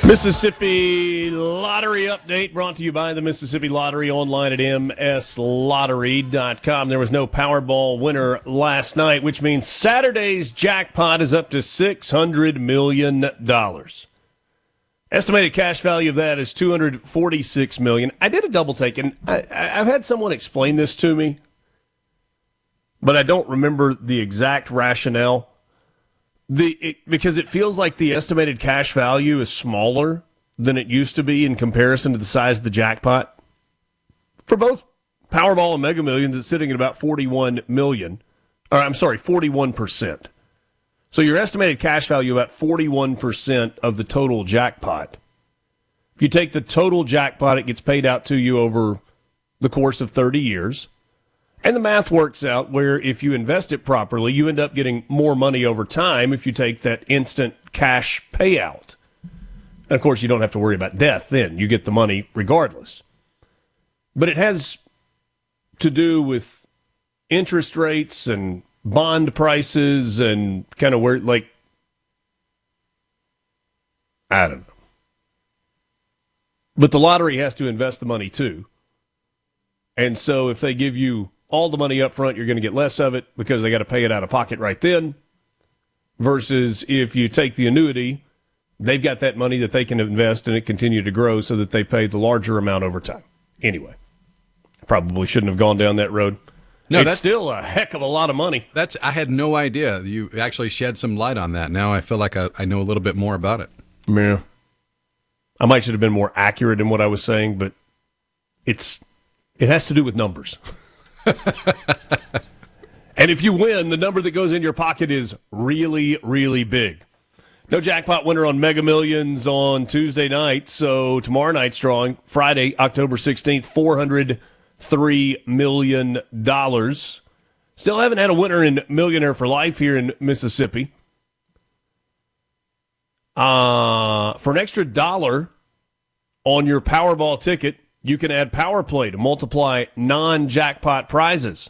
Mississippi Lottery Update brought to you by the Mississippi Lottery online at mslottery.com. There was no Powerball winner last night, which means Saturday's jackpot is up to $600 million. Estimated cash value of that is $246 million. I did a double take, and I've had someone explain this to me, but I don't remember the exact rationale. Because it feels like the estimated cash value is smaller than it used to be in comparison to the size of the jackpot. For both Powerball and Mega Millions, it's sitting at about 41%. So your estimated cash value about 41% of the total jackpot. If you take the total jackpot, it gets paid out to you over the course of 30 years. And the math works out where if you invest it properly, you end up getting more money over time if you take that instant cash payout. And of course, you don't have to worry about death then. You get the money regardless. But it has to do with interest rates and bond prices and kind of where, like, I don't know. But the lottery has to invest the money too. And so if they give you all the money up front, you're going to get less of it because they got to pay it out of pocket right then. Versus if you take the annuity, they've got that money that they can invest and it continue to grow so that they pay the larger amount over time. Anyway, probably shouldn't have gone down that road. No, it's still a heck of a lot of money. I had no idea. You actually shed some light on that. Now I feel like I know a little bit more about it. Yeah. I might should have been more accurate in what I was saying, but it has to do with numbers. And if you win, the number that goes in your pocket is really, really big. No jackpot winner on Mega Millions on Tuesday night, so tomorrow night's drawing, Friday, October 16th, $403 million. Still haven't had a winner in Millionaire for Life here in Mississippi. For an extra $1 on your Powerball ticket, you can add Power Play to multiply non-jackpot prizes.